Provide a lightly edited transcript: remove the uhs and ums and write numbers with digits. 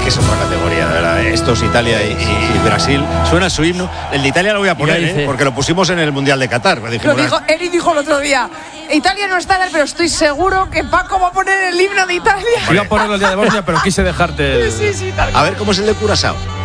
que es otra categoría, de verdad. Estos Italia y Brasil, suena su himno. El de Italia lo voy a poner, porque lo pusimos en el Mundial de Qatar. Eri dijo el otro día, Italia no está, pero estoy seguro que Paco va a poner el himno de Italia. Iba a ponerlo el día de Bosnia, pero quise dejarte. Sí, tal a ver cómo es el de Curazao.